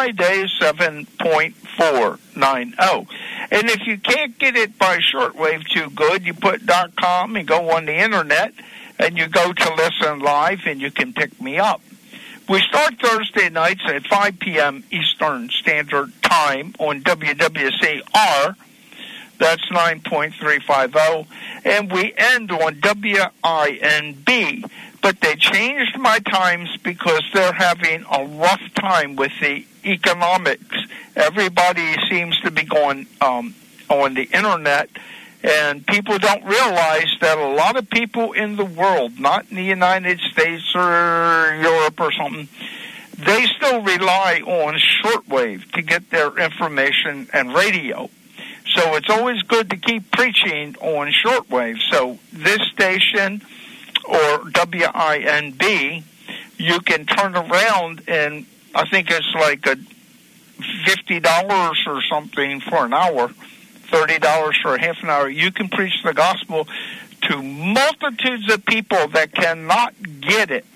Friday, 7.490. And if you can't get it by shortwave too good, you put .com and go on the internet, and you go to listen live, and you can pick me up. We start Thursday nights at 5 p.m. Eastern Standard Time on WWCR. That's 9.350. And we end on WINB. But they changed my times because they're having a rough time with the economics. Everybody seems to be going on the internet, and people don't realize that a lot of people in the world, not in the United States or Europe or something, they still rely on shortwave to get their information and radio. So it's always good to keep preaching on shortwave. So this station or WINB, you can turn around, and I think it's like a $50 or something for an hour, $30 for a half an hour. You can preach the gospel to multitudes of people that cannot get it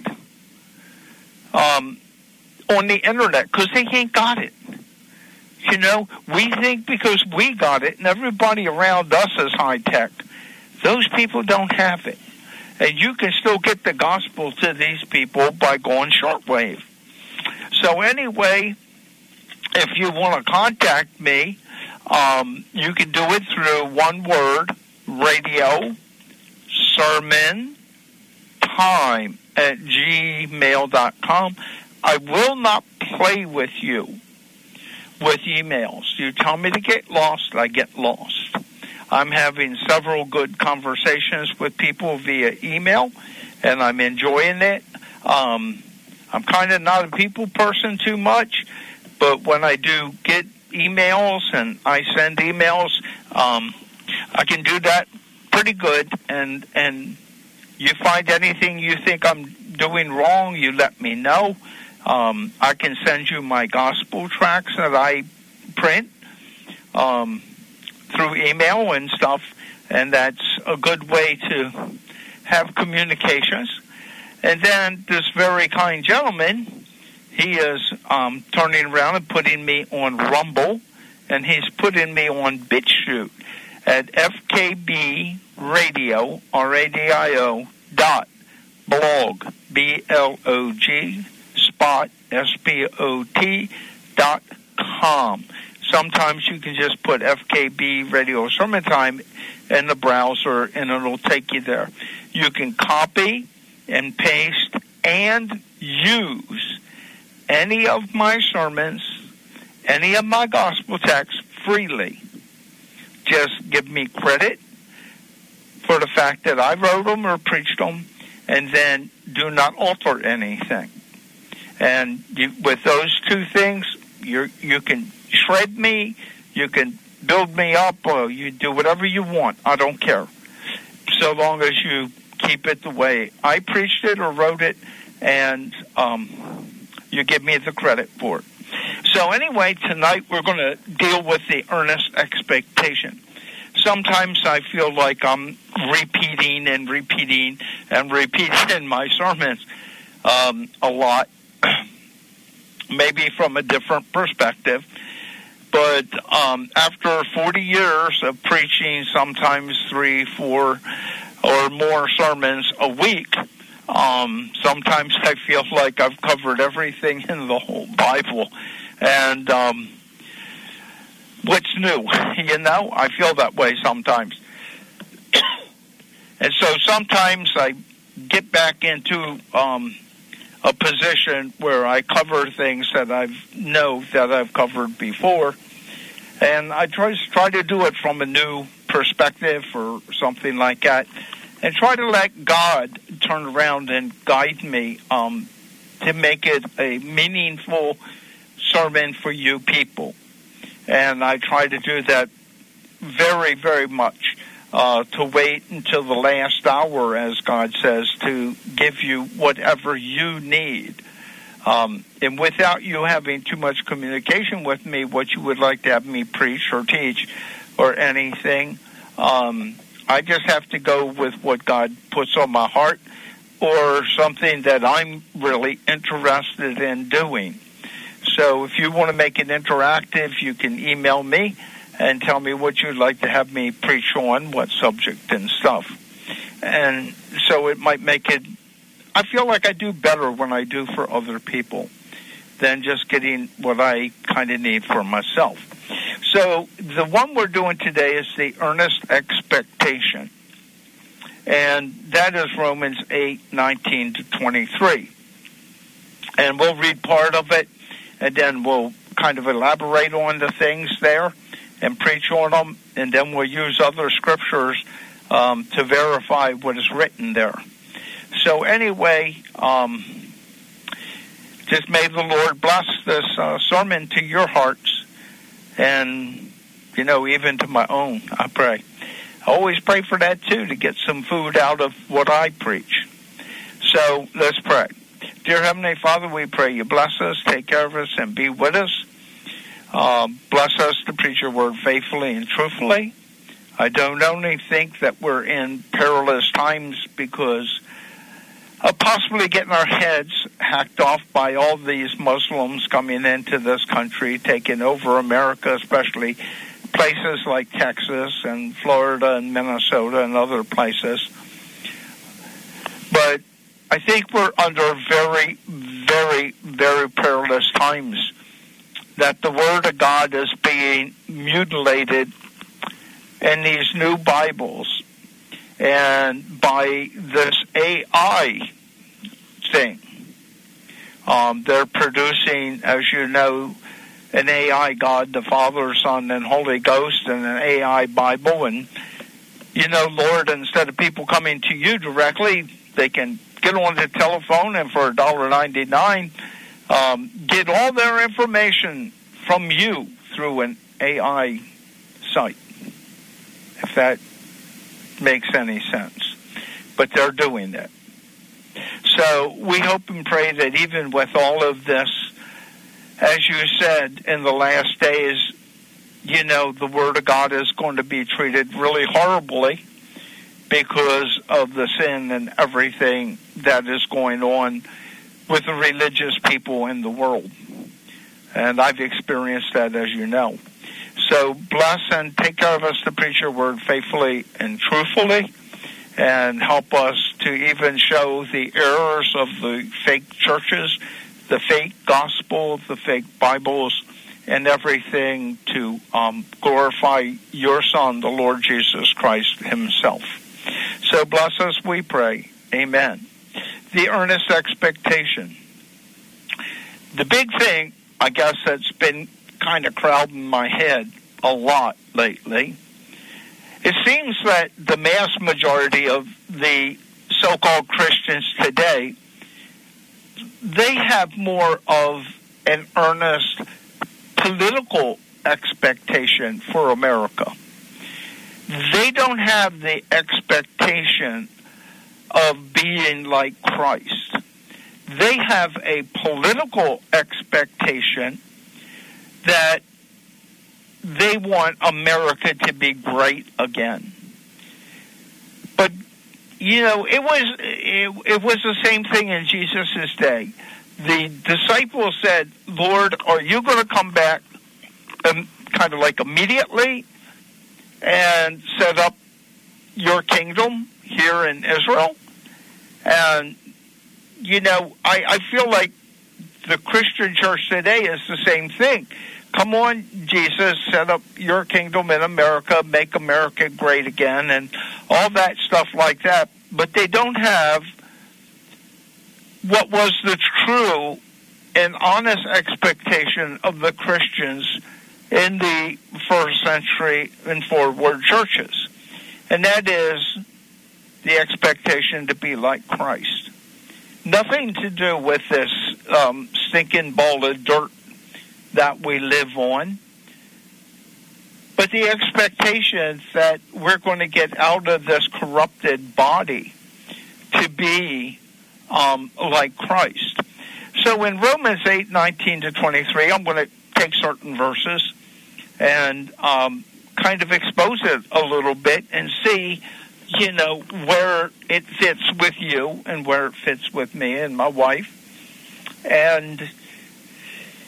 on the internet because they ain't got it. You know, we think because we got it and everybody around us is high tech, those people don't have it. And you can still get the gospel to these people by going shortwave. So anyway, if you want to contact me, you can do it through one word, radio, sermon, time at gmail.com. I will not play with you with emails. You tell me to get lost, I get lost. I'm having several good conversations with people via email, and I'm enjoying it. I'm kind of not a people person too much, but when I do get emails and I send emails, I can do that pretty good. And you find anything you think I'm doing wrong, you let me know. I can send you my gospel tracts that I print through email and stuff, and that's a good way to have communications. And then this very kind gentleman, he is turning around and putting me on Rumble, and he's putting me on BitChute at FKB Radio, RADIO, .blog, BLOG, spot, SPOT.com. Sometimes you can just put FKB Radio Sermon Time in the browser, and it'll take you there. You can copy and paste and use any of my sermons, any of my gospel texts freely. Just give me credit for the fact that I wrote them or preached them, and then do not alter anything. And with those two things, you can shred me, you can build me up, or you do whatever you want. I don't care, so long as you keep it the way I preached it or wrote it, and you give me the credit for it. So anyway, tonight we're going to deal with the earnest expectation. Sometimes I feel like I'm repeating in my sermons a lot, maybe from a different perspective. But after 40 years of preaching sometimes 3, 4, or more sermons a week, sometimes I feel like I've covered everything in the whole Bible. And what's new? You know, I feel that way sometimes. And so sometimes I get back into a position where I cover things that I've covered before, and I try to do it from a new perspective or something like that, and try to let God turn around and guide me to make it a meaningful sermon for you people. And I try to do that very, very much, to wait until the last hour, as God says, to give you whatever you need. And without you having too much communication with me, what you would like to have me preach or teach or anything, I just have to go with what God puts on my heart or something that I'm really interested in doing. So if you want to make it interactive, you can email me and tell me what you'd like to have me preach on, what subject and stuff. And so it might make it, I feel like I do better when I do for other people than just getting what I kind of need for myself. So the one we're doing today is the earnest expectation. And that is Romans 8:19-23. And we'll read part of it, and then we'll kind of elaborate on the things there and preach on them, and then we'll use other scriptures to verify what is written there. So anyway, just may the Lord bless this sermon to your hearts, and, even to my own, I pray. I always pray for that, too, to get some food out of what I preach. So let's pray. Dear Heavenly Father, we pray you bless us, take care of us, and be with us. Bless us to preach your word faithfully and truthfully. I don't only think that we're in perilous times because of possibly getting our heads hacked off by all these Muslims coming into this country, taking over America, especially places like Texas and Florida and Minnesota and other places. But I think we're under very, very, very perilous times, that the Word of God is being mutilated in these new Bibles and by this AI thing. They're producing, as you know, an AI God, the Father, Son, and Holy Ghost, and an AI Bible. And, Lord, instead of people coming to you directly, they can get on the telephone and for $1.99, get all their information from you through an AI site, if that makes any sense. But they're doing that. So we hope and pray that even with all of this, as you said, in the last days, the Word of God is going to be treated really horribly because of the sin and everything that is going on with the religious people in the world. And I've experienced that, as you know. So bless and take care of us to preach your word faithfully and truthfully, and help us to even show the errors of the fake churches, the fake gospel, the fake Bibles, and everything to glorify your Son, the Lord Jesus Christ himself. So bless us, we pray. Amen. The earnest expectation. The big thing, I guess, that's been kind of crowding my head a lot lately, it seems that the mass majority of the so-called Christians today, they have more of an earnest political expectation for America. They don't have the expectation of being like Christ. They have a political expectation that they want America to be great again. But, it was the same thing in Jesus' day. The disciples said, Lord, are you going to come back kind of like immediately and set up your kingdom here in Israel? And, I feel like the Christian church today is the same thing. Come on, Jesus, set up your kingdom in America, make America great again, and all that stuff like that. But they don't have what was the true and honest expectation of the Christians in the first century and forward churches. And that is the expectation to be like Christ. Nothing to do with this stinking ball of dirt that we live on, but the expectation that we're going to get out of this corrupted body to be like Christ. So in Romans 8:19-23, I'm going to take certain verses and kind of expose it a little bit and see, where it fits with you and where it fits with me and my wife. And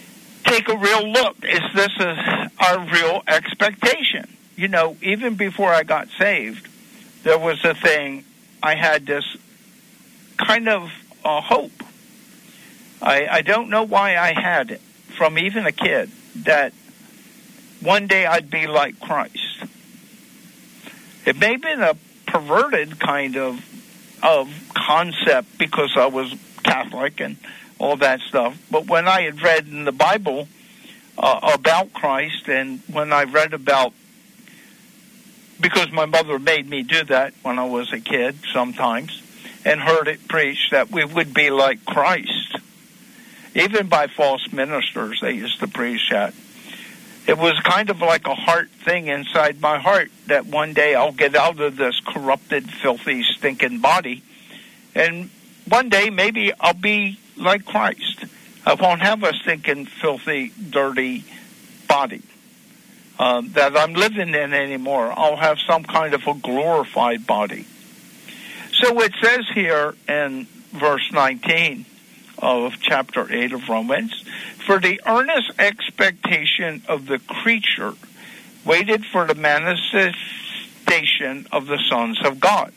take a real look. Is this our real expectation? You know, even before I got saved, there was a thing, I had this kind of hope. I don't know why I had it, from even a kid, that one day I'd be like Christ. It may have been a perverted kind of concept because I was Catholic and all that stuff. But when I had read in the Bible about Christ, and when I read about, because my mother made me do that when I was a kid sometimes, and heard it preached that we would be like Christ. Even by false ministers, they used to preach that. It was kind of like a heart thing inside my heart that one day I'll get out of this corrupted, filthy, stinking body, and one day maybe I'll be like Christ. I won't have a stinking, filthy, dirty body that I'm living in anymore. I'll have some kind of a glorified body. So it says here in verse 19 of chapter 8 of Romans, for the earnest expectation of the creature waited for the manifestation of the sons of God.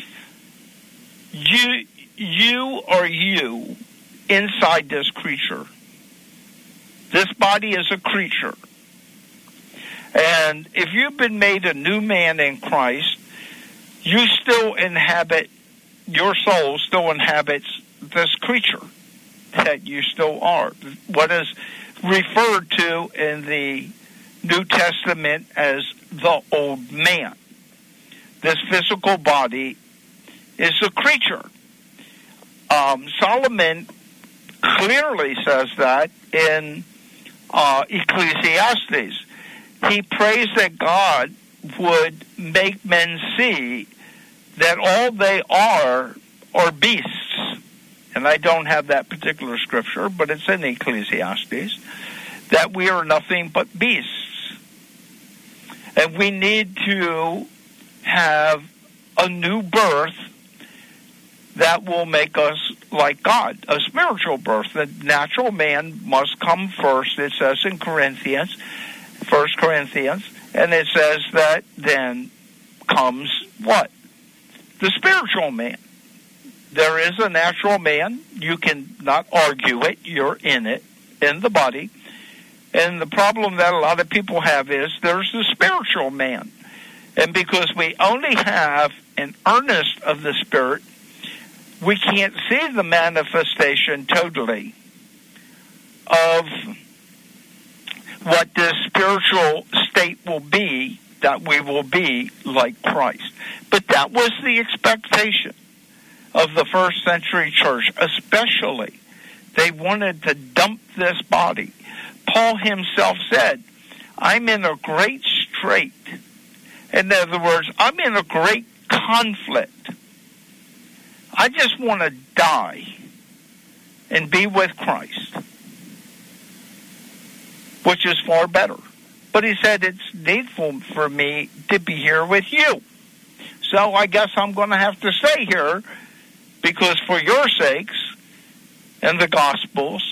You are you inside this creature. This body is a creature. And if you've been made a new man in Christ, you still inhabit, your soul still inhabits this creature that you still are. What is referred to in the New Testament as the old man. This physical body is a creature. Solomon clearly says that in Ecclesiastes. He prays that God would make men see that all they are beasts. And I don't have that particular scripture, but it's in Ecclesiastes, that we are nothing but beasts. And we need to have a new birth that will make us like God, a spiritual birth. The natural man must come first, it says in Corinthians, 1 Corinthians, and it says that then comes what? The spiritual man. There is a natural man. You can not argue it. You're in it, in the body. And the problem that a lot of people have is there's the spiritual man. And because we only have an earnest of the Spirit, we can't see the manifestation totally of what the spiritual state will be, that we will be like Christ. But that was the expectation of the first century church, especially. They wanted to dump this body. Paul himself said, I'm in a great strait. In other words, I'm in a great conflict. I just want to die and be with Christ, which is far better. But he said it's needful for me to be here with you. So I guess I'm going to have to stay here because for your sakes and the Gospels,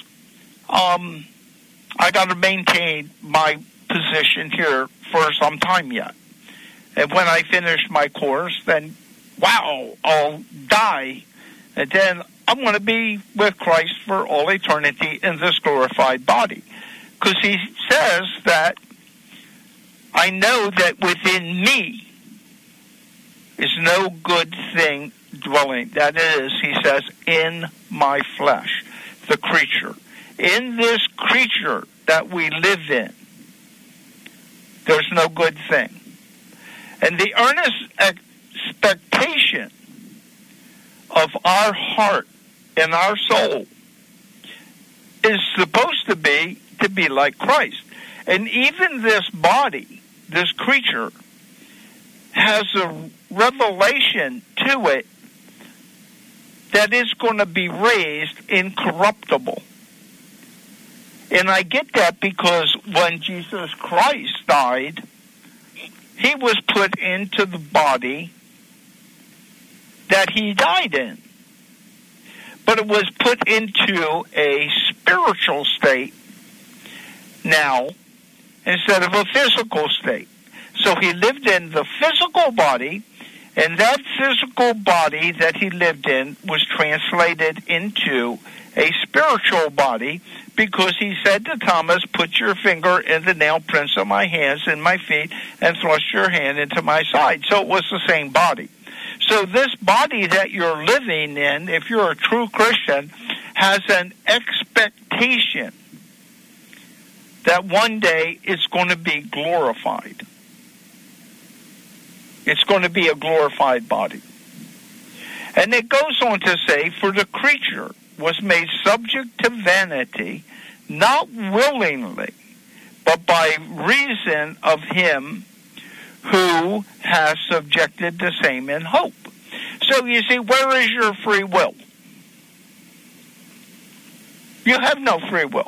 I got to maintain my position here for some time yet. And when I finish my course, then, wow, I'll die. And then I'm going to be with Christ for all eternity in this glorified body. Because he says that I know that within me is no good thing dwelling. That is, he says, in my flesh, the creature. In this creature that we live in, there's no good thing. And the earnest expectation of our heart and our soul is supposed to be like Christ. And even this body, this creature, has a revelation to it that is going to be raised incorruptible. And I get that because when Jesus Christ died, he was put into the body that he died in. But it was put into a spiritual state now instead of a physical state. So he lived in the physical body, and that physical body that he lived in was translated into a spiritual body, because he said to Thomas, put your finger in the nail prints of my hands and my feet and thrust your hand into my side. So it was the same body. So this body that you're living in, if you're a true Christian, has an expectation that one day it's going to be glorified. It's going to be a glorified body. And it goes on to say, for the creature was made subject to vanity, not willingly, but by reason of him who has subjected the same in hope. So you see, where is your free will? You have no free will.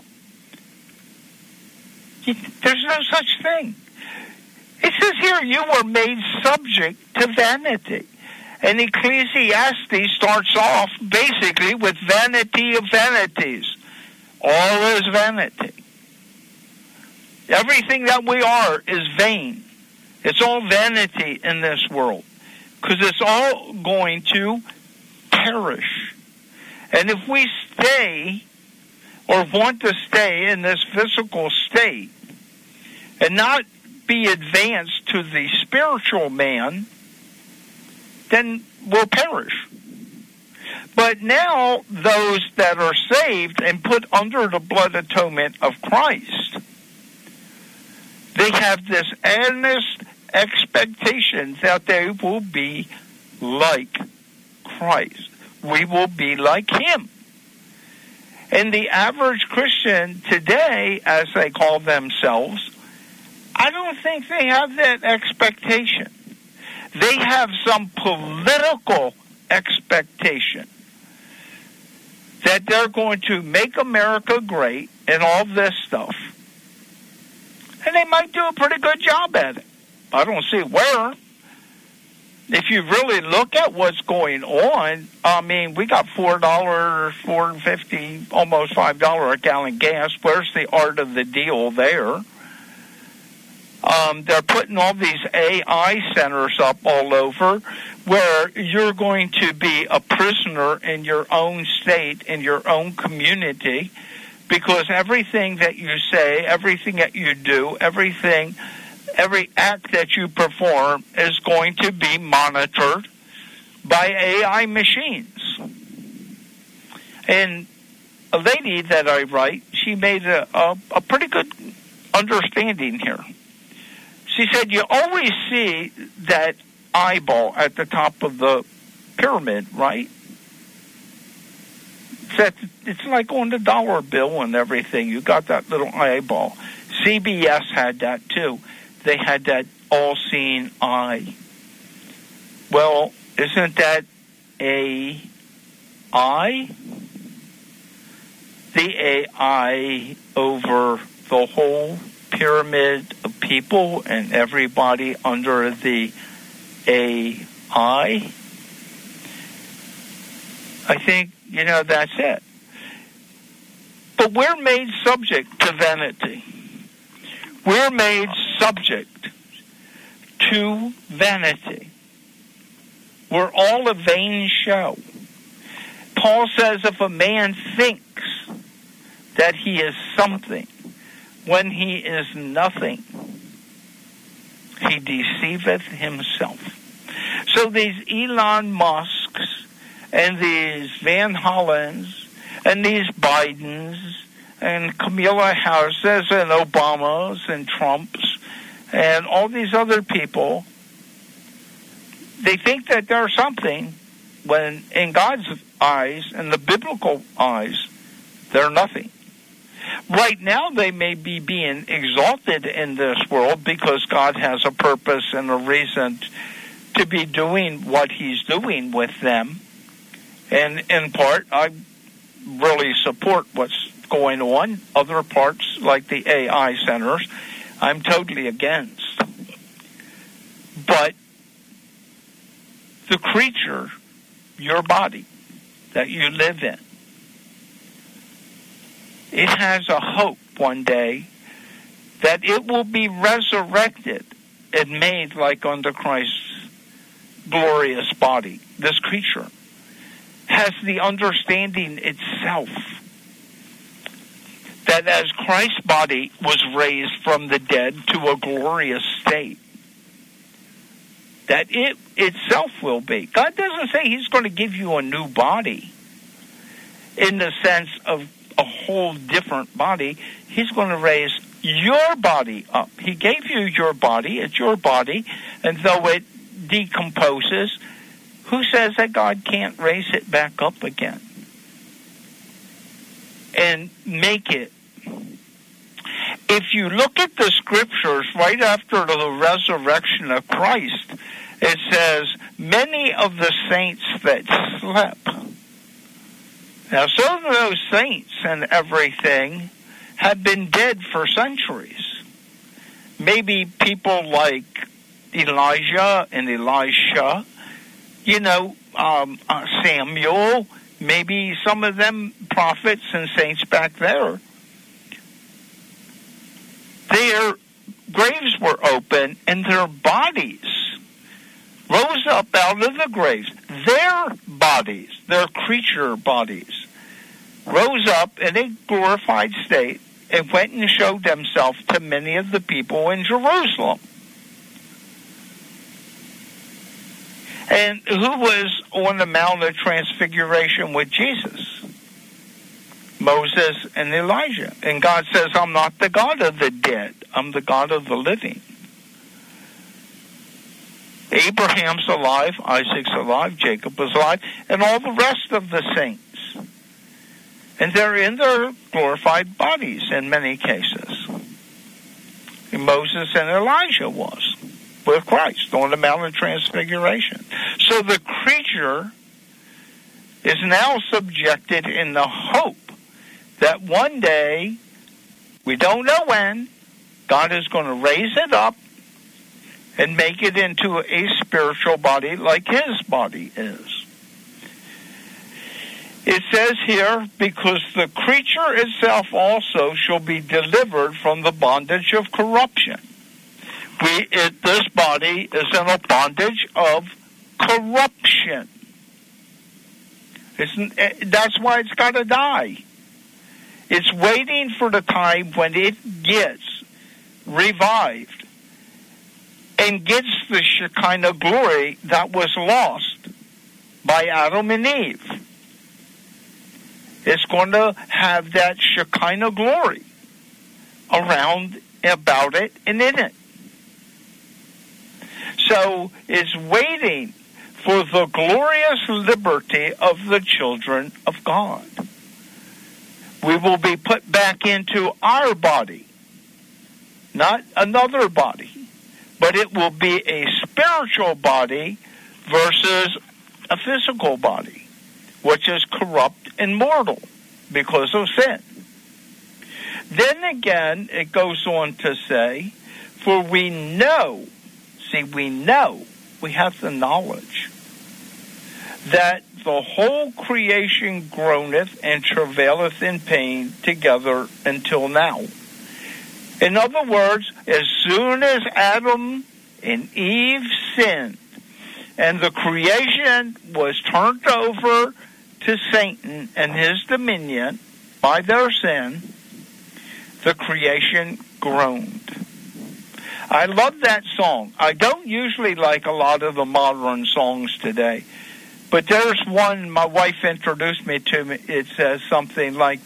There's no such thing. It says here, you were made subject to vanity. And Ecclesiastes starts off basically with vanity of vanities. All is vanity. Everything that we are is vain. It's all vanity in this world, because it's all going to perish. And if we stay or want to stay in this physical state and not be advanced to the spiritual man, then we'll perish. But now those that are saved and put under the blood atonement of Christ, they have this earnest expectation that they will be like Christ. We will be like him. And the average Christian today, as they call themselves, I don't think they have that expectation. They have some political expectation that they're going to make America great and all this stuff. And they might do a pretty good job at it. I don't see where. If you really look at what's going on, I mean, we got $4, $4.50, almost $5 a gallon gas. Where's the art of the deal there? They're putting all these AI centers up all over where you're going to be a prisoner in your own state, in your own community, because everything that you say, everything that you do, every act that you perform is going to be monitored by AI machines. And a lady that I write, she made a pretty good understanding here. She said, you always see that eyeball at the top of the pyramid, right? It's like on the dollar bill and everything. You got that little eyeball. CBS had that too. They had that all-seeing eye. Well, isn't that a eye? The AI over the whole pyramid of people and everybody under the AI? I think, that's it. But we're made subject to vanity. We're made subject to vanity. We're all a vain show. Paul says if a man thinks that he is something when he is nothing, he deceiveth himself. So these Elon Musks and these Van Hollands and these Bidens and Kamala Harris's and Obama's and Trump's and all these other people, they think that they're something when in God's eyes and the biblical eyes, they're nothing. Right now, they may be being exalted in this world because God has a purpose and a reason to be doing what he's doing with them. And in part, I really support what's going on. Other parts, like the AI centers, I'm totally against. But the creature, your body that you live in, it has a hope one day that it will be resurrected and made like unto Christ's glorious body. This creature has the understanding itself that as Christ's body was raised from the dead to a glorious state, that it itself will be. God doesn't say he's going to give you a new body in the sense of a whole different body. He's going to raise your body up. He gave you your body. It's your body. And though it decomposes, who says that God can't raise it back up again and make it? If you look at the scriptures right after the resurrection of Christ, it says, many of the saints that slept. Now, some of those saints and everything had been dead for centuries. Maybe people like Elijah and Elisha, Samuel, maybe some of them prophets and saints back there. Their graves were open and their bodies rose up out of the graves. Their bodies, their creature bodies, rose up in a glorified state and went and showed themselves to many of the people in Jerusalem. And who was on the Mount of Transfiguration with Jesus? Moses and Elijah. And God says, I'm not the God of the dead. I'm the God of the living. Abraham's alive, Isaac's alive, Jacob is alive, and all the rest of the saints. And they're in their glorified bodies in many cases. And Moses and Elijah was with Christ on the Mount of Transfiguration. So the creature is now subjected in the hope that one day, we don't know when, God is going to raise it up and make it into a spiritual body like his body is. It says here, because the creature itself also shall be delivered from the bondage of corruption. This body is in a bondage of corruption. That's why it's got to die. It's waiting for the time when it gets revived and gets the Shekinah glory that was lost by Adam and Eve. It's going to have that Shekinah glory around, about it, and in it. So it's waiting for the glorious liberty of the children of God. We will be put back into our body, not another body, but it will be a spiritual body versus a physical body, which is corrupt and mortal because of sin. Then again, it goes on to say, for we know, we have the knowledge that the whole creation groaneth and travaileth in pain together until now. In other words, as soon as Adam and Eve sinned and the creation was turned over to Satan and his dominion by their sin, the creation groaned. I love that song. I don't usually like a lot of the modern songs today, but there's one my wife introduced me to. It says something like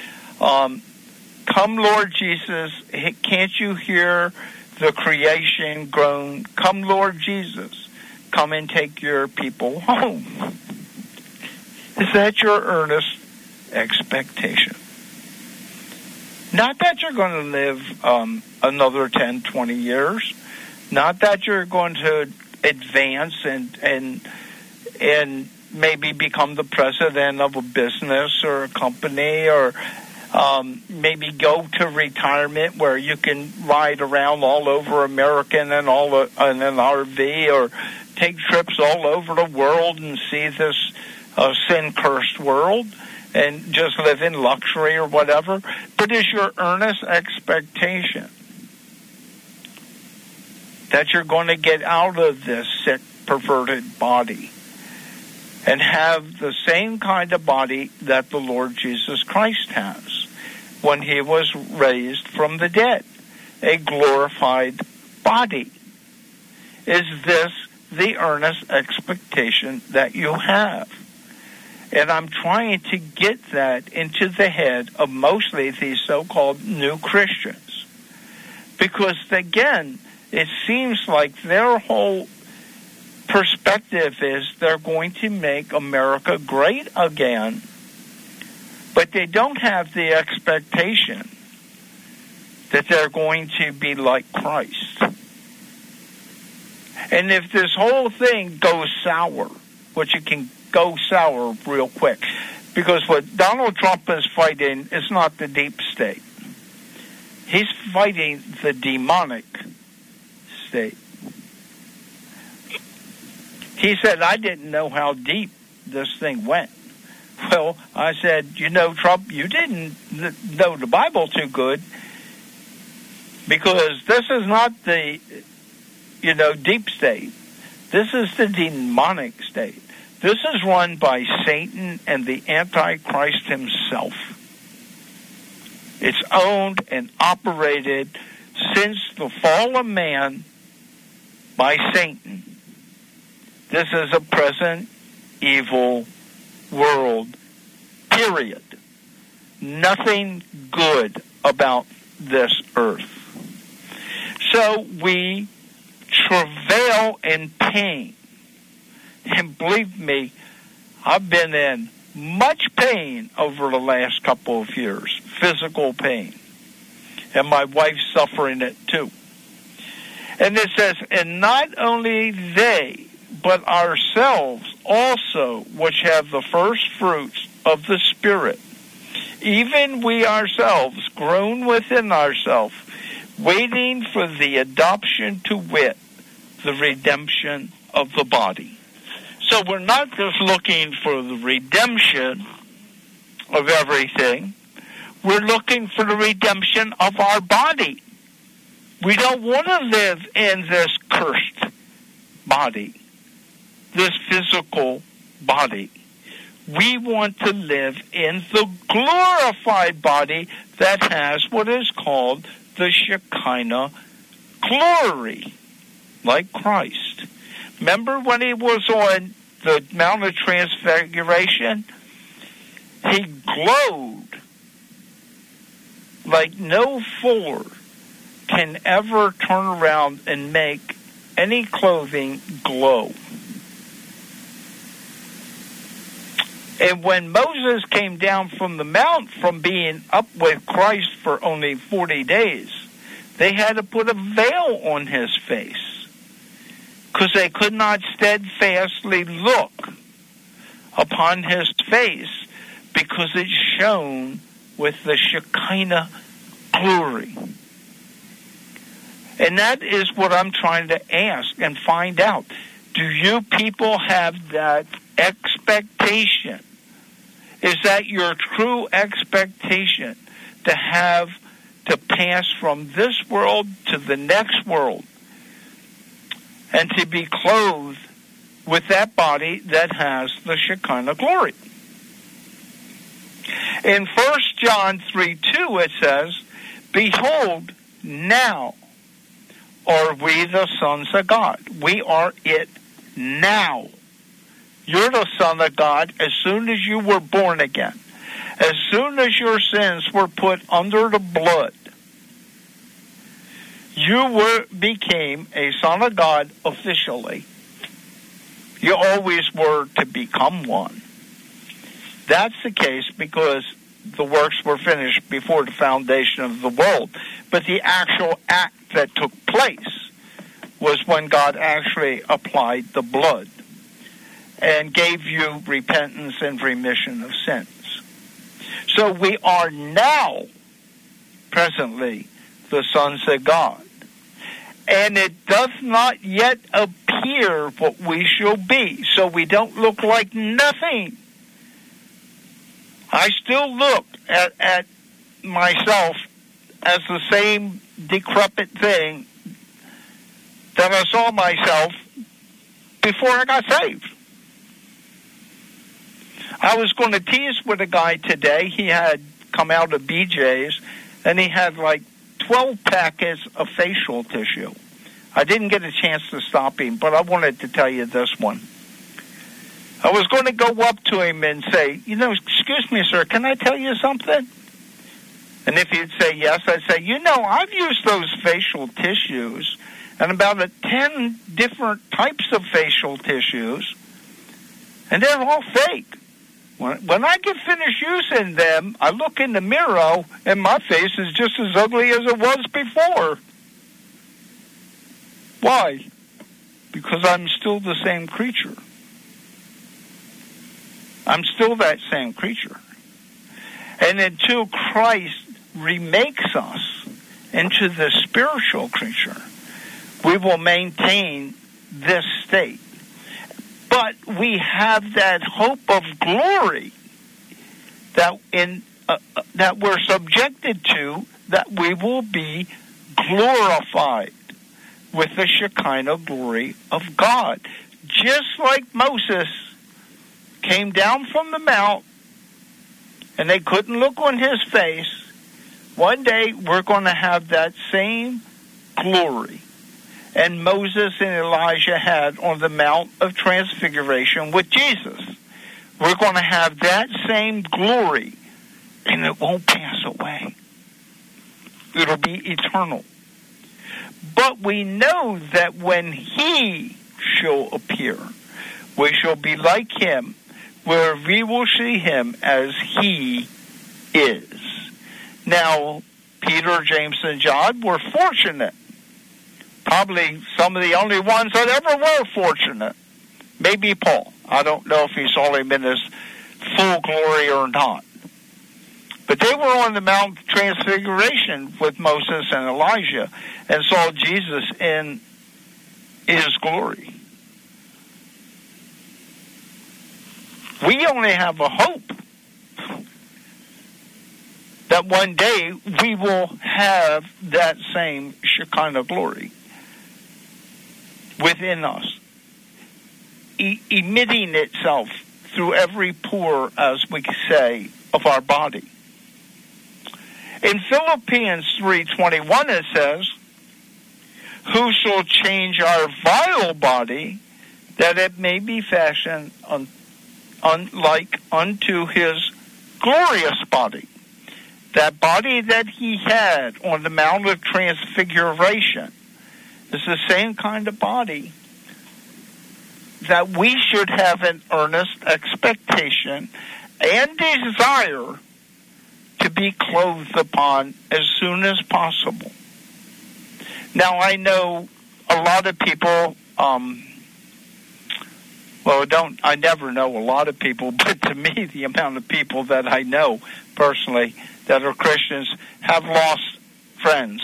come Lord Jesus, can't you hear the creation groan? Come Lord Jesus, come and take your people home. Is that your earnest expectation? Not that you're going to live another 10, 20 years. Not that you're going to advance and maybe become the president of a business or a company, or maybe go to retirement where you can ride around all over America in an RV, or take trips all over the world and see this sin-cursed world and just live in luxury or whatever. But is your earnest expectation that you're going to get out of this sick, perverted body and have the same kind of body that the Lord Jesus Christ has when he was raised from the dead, a glorified body. Is this the earnest expectation that you have? And I'm trying to get that into the head of mostly these so-called new Christians. Because, again, it seems like their whole perspective is they're going to make America great again, but they don't have the expectation that they're going to be like Christ. And if this whole thing goes sour, which it can go sour real quick, because what Donald Trump is fighting is not the deep state. He's fighting the demonic state. He said, I didn't know how deep this thing went. Well, I said, Trump, you didn't know the Bible too good, because this is not the, deep state. This is the demonic state. This is run by Satan and the Antichrist himself. It's owned and operated since the fall of man by Satan. This is a present evil world, period. Nothing good about this earth. So we travail in pain. And believe me, I've been in much pain over the last couple of years, physical pain. And my wife's suffering it too. And it says, and not only they, but ourselves also, which have the first fruits of the Spirit, even we ourselves, groan within ourselves, waiting for the adoption, to wit, the redemption of the body. So we're not just looking for the redemption of everything. We're looking for the redemption of our body. We don't want to live in this cursed body, this physical body. We want to live in the glorified body that has what is called the Shekinah glory, like Christ. Remember when he was on the Mount of Transfiguration? He glowed like no fuller can ever turn around and make any clothing glow. And when Moses came down from the mount from being up with Christ for only 40 days, they had to put a veil on his face because they could not steadfastly look upon his face because it shone with the Shekinah glory. And that is what I'm trying to ask and find out. Do you people have that expectation? Is that your true expectation, to have to pass from this world to the next world and to be clothed with that body that has the Shekinah glory? In 1 John 3:2 it says, behold, now are we the sons of God. We are it now. You're the son of God as soon as you were born again. As soon as your sins were put under the blood, you became a son of God officially. You always were to become one. That's the case because the works were finished before the foundation of the world. But the actual act that took place was when God actually applied the blood and gave you repentance and remission of sins. So we are now, presently, the sons of God. And it does not yet appear what we shall be. So we don't look like nothing. I still look at myself as the same decrepit thing that I saw myself before I got saved. I was going to tease with a guy today. He had come out of BJ's, and he had like 12 packets of facial tissue. I didn't get a chance to stop him, but I wanted to tell you this one. I was going to go up to him and say, excuse me, sir, can I tell you something? And if he'd say yes, I'd say, I've used those facial tissues and about 10 different types of facial tissues, and they're all fake. When I get finished using them, I look in the mirror, and my face is just as ugly as it was before. Why? Because I'm still the same creature. I'm still that same creature. And until Christ remakes us into the spiritual creature, we will maintain this state. But we have that hope of glory that we're subjected to, that we will be glorified with the Shekinah glory of God. Just like Moses came down from the mount and they couldn't look on his face, one day we're going to have that same glory. And Moses and Elijah had on the Mount of Transfiguration with Jesus. We're going to have that same glory, and it won't pass away. It'll be eternal. But we know that when he shall appear, we shall be like him, where we will see him as he is. Now, Peter, James, and John were fortunate. Probably some of the only ones that ever were fortunate. Maybe Paul. I don't know if he saw him in his full glory or not. But they were on the Mount of Transfiguration with Moses and Elijah and saw Jesus in his glory. We only have a hope that one day we will have that same Shekinah glory within us, emitting itself through every pore, as we say, of our body. In Philippians 3:21 it says, "Who shall change our vile body, that it may be fashioned like unto his glorious body." That body that he had on the Mount of Transfiguration is the same kind of body that we should have an earnest expectation and desire to be clothed upon as soon as possible. Now, I know a lot of people, I never know a lot of people, but to me, the amount of people that I know personally that are Christians have lost friends.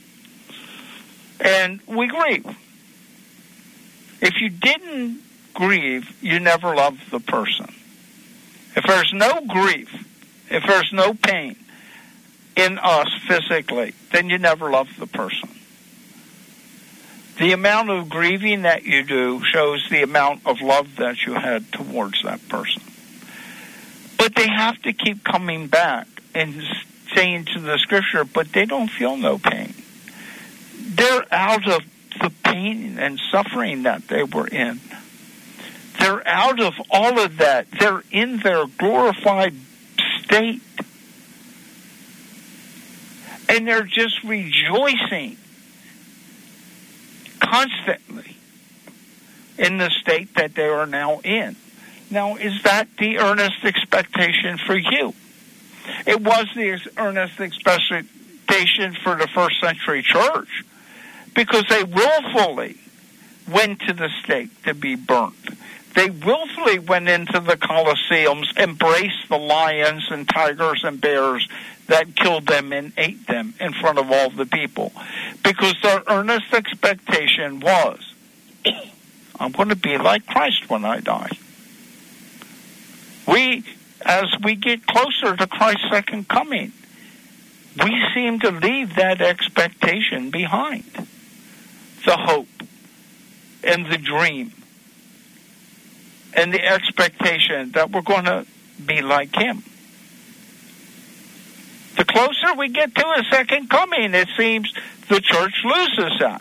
And we grieve. If you didn't grieve, you never loved the person. If there's no grief, if there's no pain in us physically, then you never loved the person. The amount of grieving that you do shows the amount of love that you had towards that person. But they have to keep coming back and saying to the scripture, but they don't feel no pain. They're out of the pain and suffering that they were in. They're out of all of that. They're in their glorified state. And they're just rejoicing constantly in the state that they are now in. Now, is that the earnest expectation for you? It was the earnest expectation for the first century church, because they willfully went to the stake to be burnt. They willfully went into the Colosseums, embraced the lions and tigers and bears that killed them and ate them in front of all the people, because their earnest expectation was, I'm going to be like Christ when I die. As we get closer to Christ's second coming, we seem to leave that expectation behind. The hope and the dream and the expectation that we're going to be like him. The closer we get to his second coming, it seems the church loses that.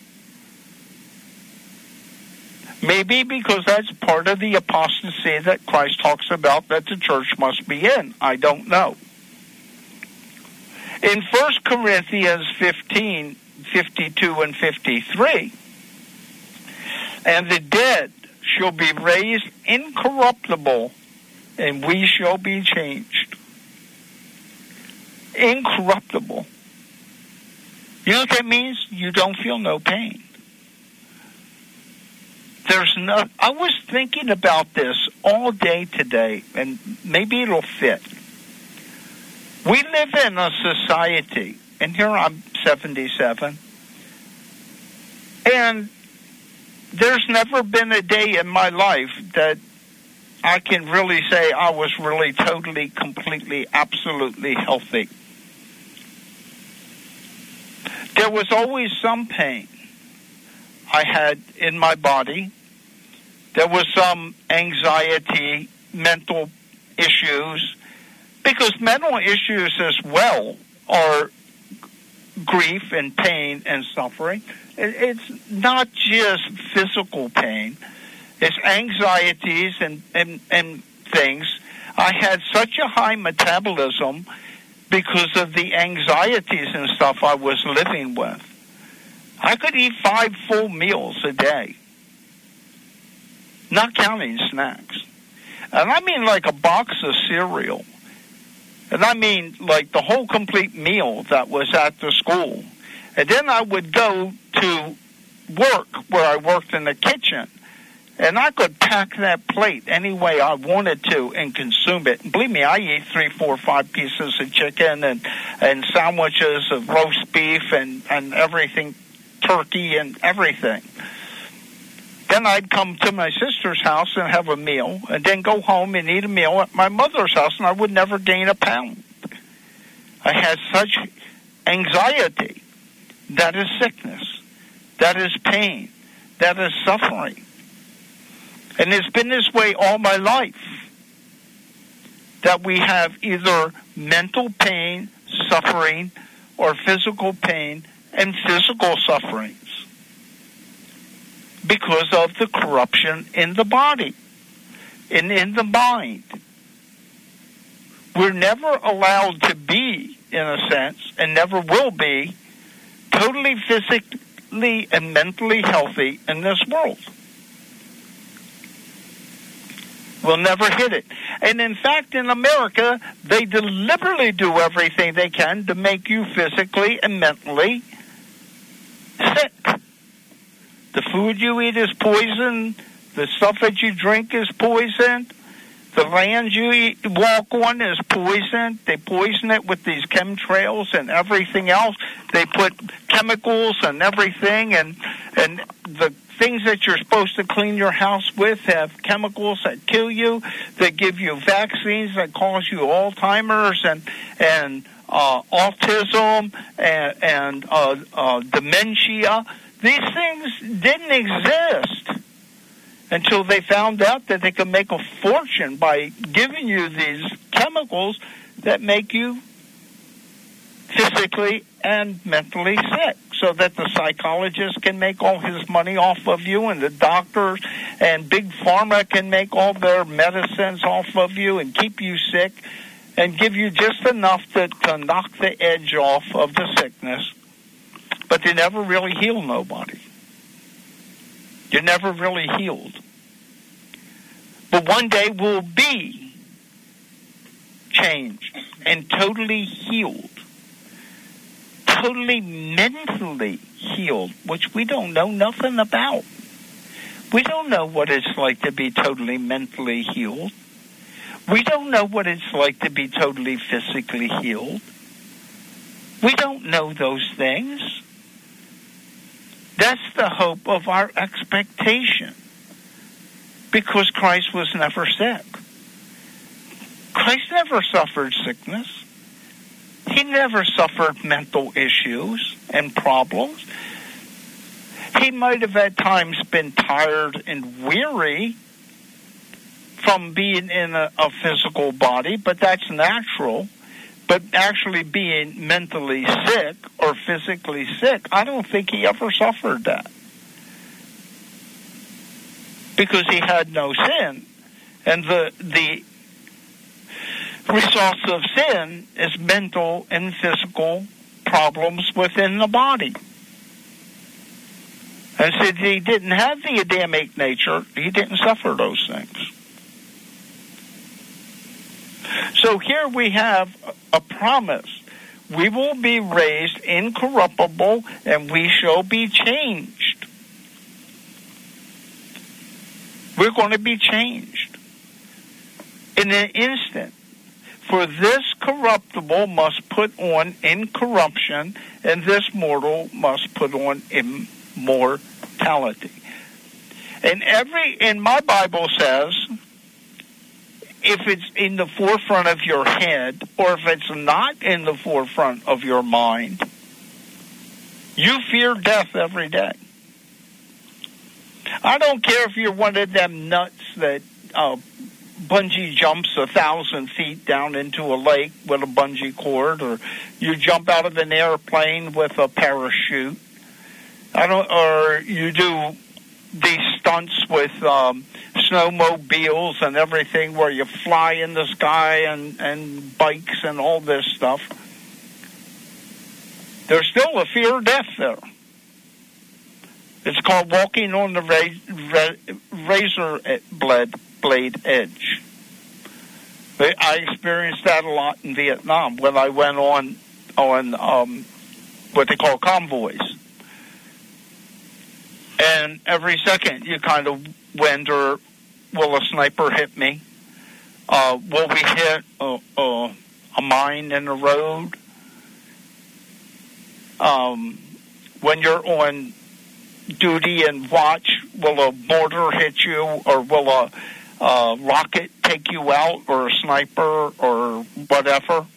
Maybe because that's part of the apostasy that Christ talks about that the church must be in. I don't know. In 1 Corinthians 15, 52 and 53, and the dead shall be raised incorruptible, and we shall be changed. Incorruptible. You know what that means? You don't feel no pain. I was thinking about this all day today, and maybe it'll fit. We live in a society, and here I'm 77, and there's never been a day in my life that I can really say I was really totally, completely, absolutely healthy. There was always some pain I had in my body. There was some anxiety, mental issues, because mental issues as well are grief and pain and suffering. It's not just physical pain. It's anxieties and things. I had such a high metabolism because of the anxieties and stuff I was living with. I could eat 5 full meals a day, not counting snacks. And I mean like a box of cereal. And I mean like the whole complete meal that was at the school. And then I would go to work where I worked in the kitchen. And I could pack that plate any way I wanted to and consume it. And believe me, I eat 3, 4, 5 pieces of chicken and sandwiches of roast beef and everything, turkey and everything. Then I'd come to my sister's house and have a meal, and then go home and eat a meal at my mother's house, and I would never gain a pound. I had such anxiety. That is sickness. That is pain. That is suffering. And it's been this way all my life, that we have either mental pain, suffering, or physical pain and physical sufferings because of the corruption in the body and in the mind. We're never allowed to be, in a sense, and never will be, totally physically and mentally healthy in this world. We'll never hit it. And in fact, in America, they deliberately do everything they can to make you physically and mentally sick. The food you eat is poison. The stuff that you drink is poison. The land you walk on is poison. They poison it with these chemtrails and everything else. They put chemicals and everything, and the things that you're supposed to clean your house with have chemicals that kill you. They give you vaccines that cause you Alzheimer's and autism and dementia. These things didn't exist until they found out that they could make a fortune by giving you these chemicals that make you physically and mentally sick, so that the psychologist can make all his money off of you, and the doctors and big pharma can make all their medicines off of you and keep you sick and give you just enough to knock the edge off of the sickness. But they never really heal nobody. You're never really healed. But one day we'll be changed and totally healed. Totally mentally healed, which we don't know nothing about. We don't know what it's like to be totally mentally healed. We don't know what it's like to be totally physically healed. We don't know those things. That's the hope of our expectation, because Christ was never sick. Christ never suffered sickness. He never suffered mental issues and problems. He he might have at times been tired and weary from being in a physical body, but that's natural. But actually being mentally sick or physically sick, I don't think he ever suffered that. Because he had no sin. And the result of sin is mental and physical problems within the body. And since he didn't have the Adamic nature, he didn't suffer those things. So here we have a promise. We will be raised incorruptible, and we shall be changed. We're going to be changed in an instant. For this corruptible must put on incorruption, and this mortal must put on immortality. And my Bible says, if it's in the forefront of your head, or if it's not in the forefront of your mind, you fear death every day. I don't care if you're one of them nuts that bungee jumps 1,000 feet down into a lake with a bungee cord, or you jump out of an airplane with a parachute. Or you do these stunts with snowmobiles and everything where you fly in the sky and bikes and all this stuff. There's still a fear of death there. It's called walking on the razor blade edge. I experienced that a lot in Vietnam when I went on what they call convoys. And every second you kind of wonder, will a sniper hit me? Will we hit a mine in the road? When you're on duty and watch, will a mortar hit you, or will a rocket take you out, or a sniper, or whatever?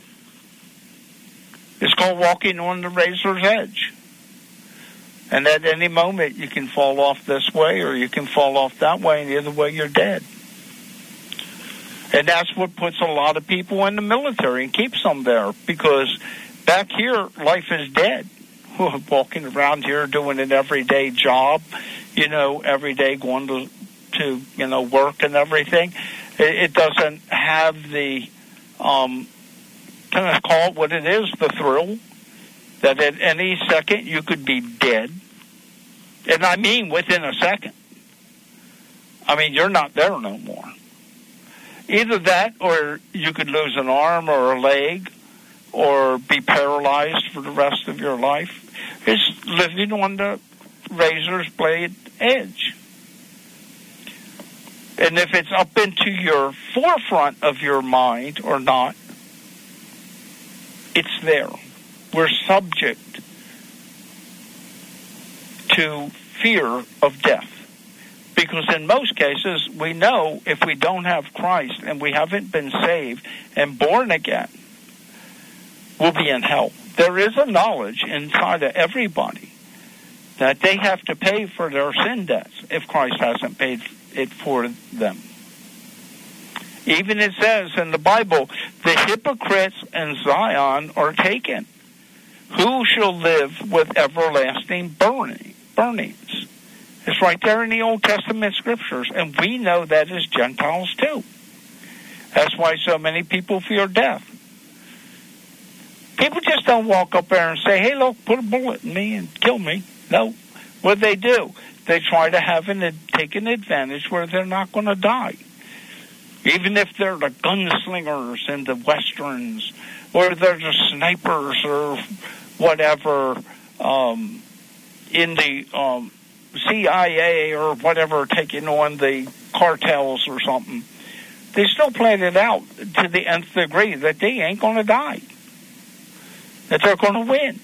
It's called walking on the razor's edge. And at any moment, you can fall off this way, or you can fall off that way, and either way, you're dead. And that's what puts a lot of people in the military and keeps them there, because back here, life is dead. Walking around here doing an everyday job, every day going to work and everything. It doesn't have the, kind of call it what it is, the thrill, that at any second you could be dead. And I mean within a second. I mean, you're not there no more. Either that, or you could lose an arm or a leg, or be paralyzed for the rest of your life. It's living on the razor's blade edge. And if it's up into your forefront of your mind or not, it's there. We're subject to fear of death. Because in most cases, we know if we don't have Christ and we haven't been saved and born again, we'll be in hell. There is a knowledge inside of everybody that they have to pay for their sin debts if Christ hasn't paid it for them. Even it says in the Bible, the hypocrites in Zion are taken. Who shall live with everlasting burnings? It's right there in the Old Testament scriptures, and we know that as Gentiles too. That's why so many people fear death. People just don't walk up there and say, hey, look, put a bullet in me and kill me. No. What do? They try to take an advantage where they're not going to die. Even if they're the gunslingers in the Westerns, or they're the snipers or whatever in the CIA or whatever, taking on the cartels or something. They still plan it out to the nth degree that they ain't going to die, that they're going to win.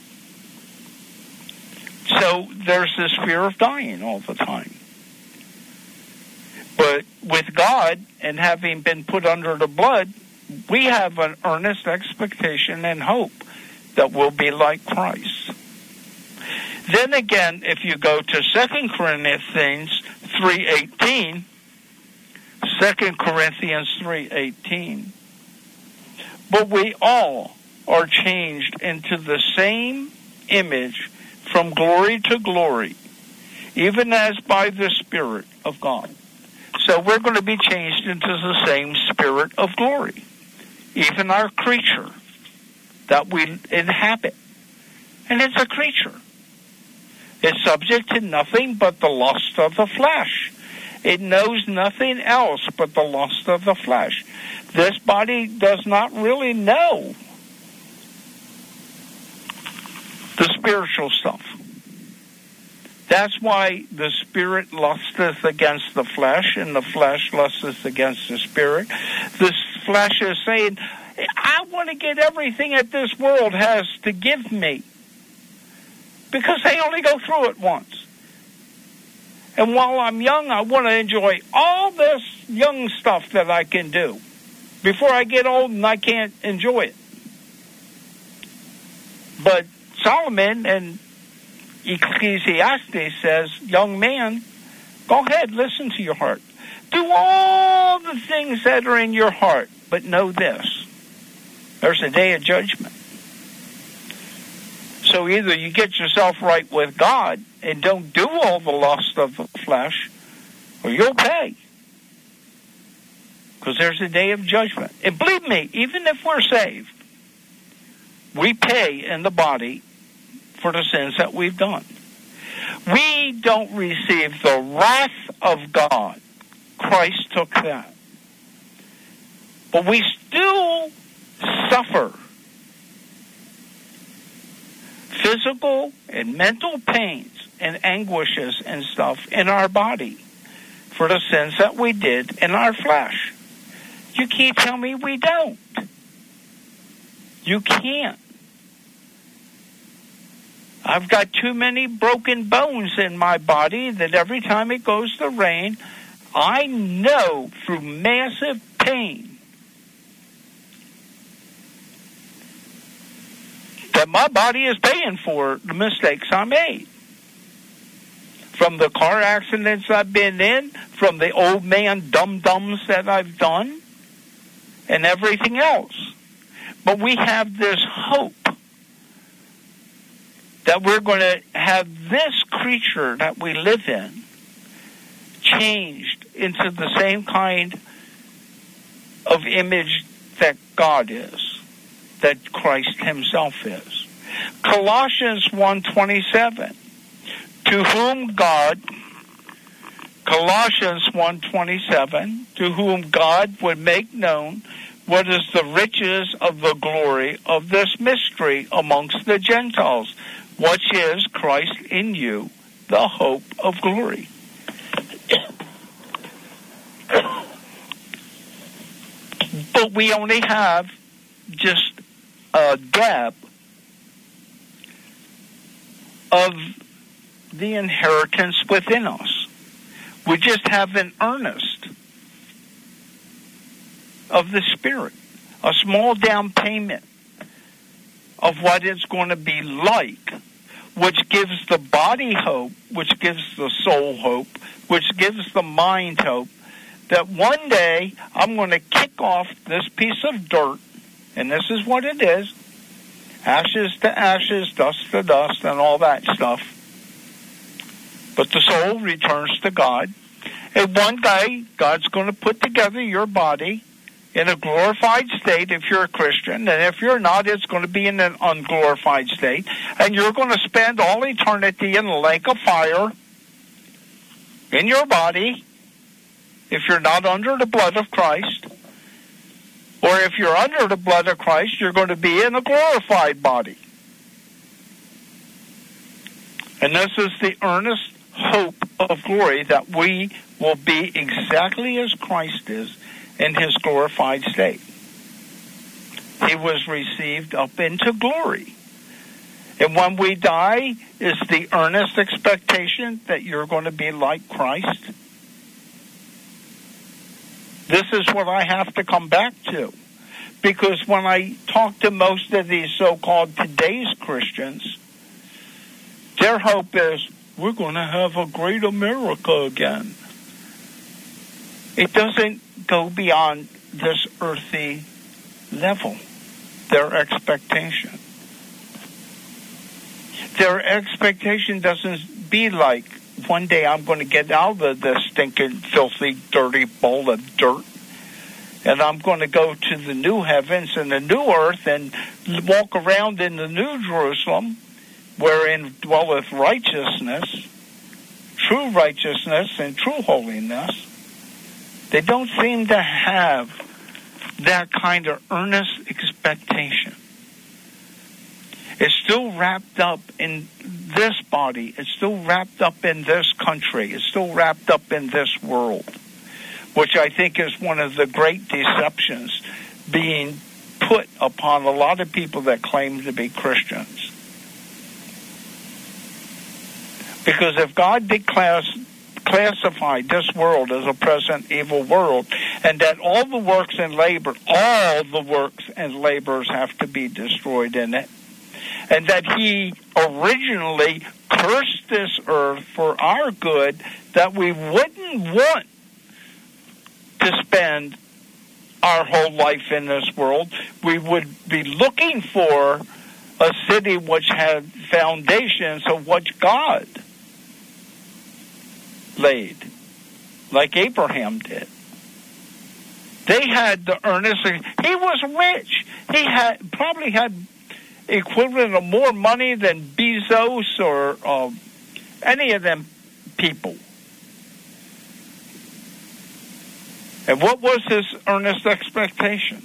So there's this fear of dying all the time. But with God and having been put under the blood, we have an earnest expectation and hope that we'll be like Christ. Then again, if you go to 2 Corinthians 3:18, 2 Corinthians 3:18, but we all are changed into the same image from glory to glory, even as by the Spirit of God. So we're going to be changed into the same Spirit of glory, even our creature that we inhabit. And it's a creature. It's subject to nothing but the lust of the flesh. It knows nothing else but the lust of the flesh. This body does not really know the spiritual stuff. That's why the spirit lusteth against the flesh, and the flesh lusteth against the spirit. The flesh is saying, I want to get everything that this world has to give me, because they only go through it once. And while I'm young, I want to enjoy all this young stuff that I can do before I get old and I can't enjoy it. But Solomon and Ecclesiastes says, young man, go ahead, listen to your heart. Do all the things that are in your heart, but know this. There's a day of judgment. So either you get yourself right with God and don't do all the lust of the flesh, or you'll pay. Because there's a day of judgment. And believe me, even if we're saved, we pay in the body for the sins that we've done. We don't receive the wrath of God. Christ took that. But we still suffer physical and mental pains and anguishes and stuff in our body for the sins that we did in our flesh. You can't tell me we don't. You can't. I've got too many broken bones in my body that every time it goes to rain, I know through massive pain that my body is paying for the mistakes I made. From the car accidents I've been in, from the old man dum-dums that I've done, and everything else. But we have this hope that we're going to have this creature that we live in changed into the same kind of image that God is, that Christ himself is. Colossians 1:27, to whom God, Colossians 1:27, to whom God would make known what is the riches of the glory of this mystery amongst the Gentiles, which is Christ in you, the hope of glory. But we only have just a dab of the inheritance within us. We just have an earnest of the Spirit, a small down payment of what it's going to be like, which gives the body hope, which gives the soul hope, which gives the mind hope, that one day I'm going to kick off this piece of dirt, and this is what it is, ashes to ashes, dust to dust, and all that stuff. But the soul returns to God, and one day God's going to put together your body in a glorified state if you're a Christian, and if you're not, it's going to be in an unglorified state, and you're going to spend all eternity in the lake of fire in your body if you're not under the blood of Christ. Or if you're under the blood of Christ, you're going to be in a glorified body. And this is the earnest hope of glory, that we will be exactly as Christ is in his glorified state. He was received up into glory. And when we die, is the earnest expectation that you're going to be like Christ. This is what I have to come back to. Because when I talk to most of these so-called today's Christians, Their hope is, we're going to have a great America again. It doesn't go beyond this earthy level, their expectation. Their expectation doesn't be like, one day I'm going to get out of this stinking, filthy, dirty bowl of dirt, and I'm going to go to the new heavens and the new earth and walk around in the new Jerusalem, wherein dwelleth righteousness, true righteousness and true holiness. They don't seem to have that kind of earnest expectation. It's still wrapped up in this body. It's still wrapped up in this country. It's still wrapped up in this world, which I think is one of the great deceptions being put upon a lot of people that claim to be Christians. Because if God did classify this world as a present evil world, and that all the works and labors have to be destroyed in it, and that he originally cursed this earth for our good, that we wouldn't want to spend our whole life in this world. We would be looking for a city which had foundations of what God laid, like Abraham did. They had the earnest. He was rich. He probably had equivalent of more money than Bezos or any of them people. And what was his earnest expectation?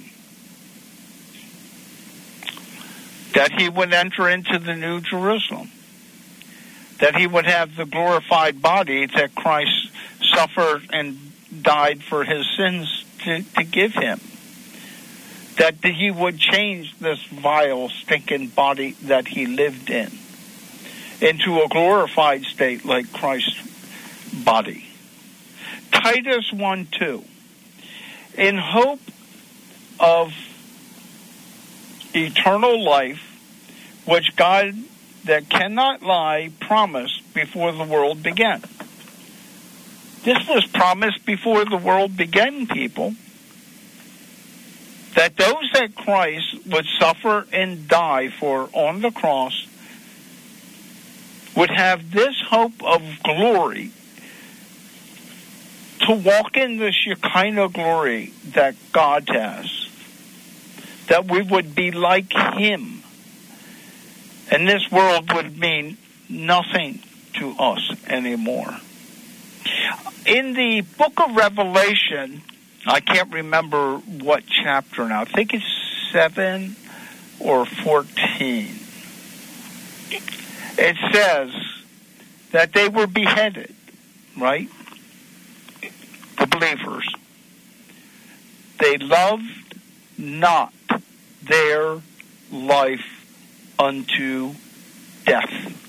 That he would enter into the New Jerusalem. That he would have the glorified body that Christ suffered and died for his sins to give him. That he would change this vile, stinking body that he lived in into a glorified state like Christ's body. Titus 1:2. In hope of eternal life, which God that cannot lie promised before the world began. This was promised before the world began, people. That those that Christ would suffer and die for on the cross would have this hope of glory, to walk in the Shekinah glory that God has, that we would be like him, and this world would mean nothing to us anymore. In the book of Revelation, I can't remember what chapter now. I think it's 7 or 14. It says that they were beheaded, right? The believers. They loved not their life unto death.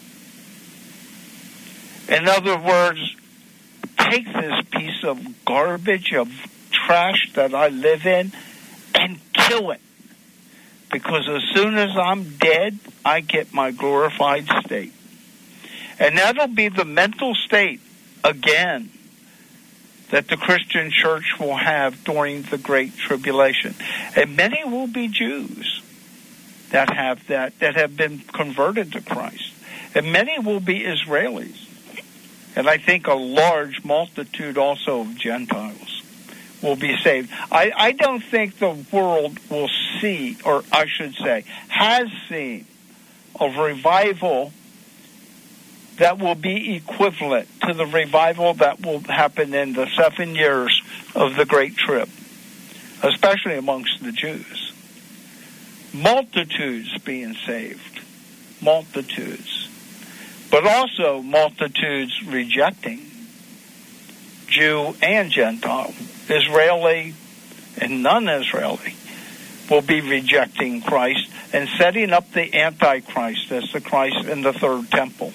In other words, take this piece of garbage, of trash that I live in, and kill it. Because as soon as I'm dead, I get my glorified state. And that'll be the mental state, again, that the Christian church will have during the Great Tribulation. And many will be Jews that have been converted to Christ. And many will be Israelis. And I think a large multitude also of Gentiles will be saved. I don't think the world will see, or I should say, has seen a revival that will be equivalent to the revival that will happen in the 7 years of the Great Trib, especially amongst the Jews. Multitudes being saved. Multitudes. But also multitudes rejecting, Jew and Gentile, Israeli and non-Israeli, will be rejecting Christ and setting up the Antichrist as the Christ in the third temple.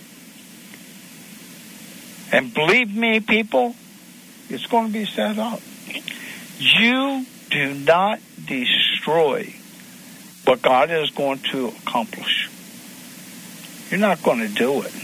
And believe me, people, it's going to be set up. You do not destroy what God is going to accomplish. You're not going to do it.